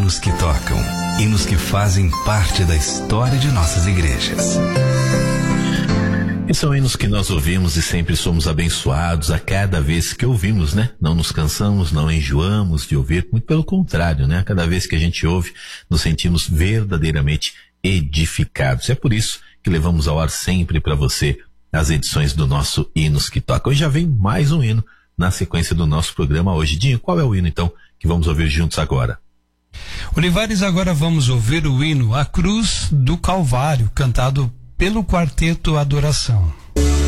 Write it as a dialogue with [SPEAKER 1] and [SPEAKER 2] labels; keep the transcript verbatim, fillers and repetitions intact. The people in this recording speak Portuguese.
[SPEAKER 1] hinos que tocam, hinos que fazem parte da história de nossas igrejas.
[SPEAKER 2] E são hinos que nós ouvimos e sempre somos abençoados a cada vez que ouvimos, né? Não nos cansamos, não enjoamos de ouvir, muito pelo contrário, né? Cada vez que a gente ouve, nos sentimos verdadeiramente edificados. É por isso que levamos ao ar sempre para você as edições do nosso Hinos que Tocam. Hoje já vem mais um hino na sequência do nosso programa hoje. Dinho, qual é o hino então que vamos ouvir juntos agora?
[SPEAKER 3] Olivares, agora vamos ouvir o hino A Cruz do Calvário, cantado pelo Quarteto Adoração.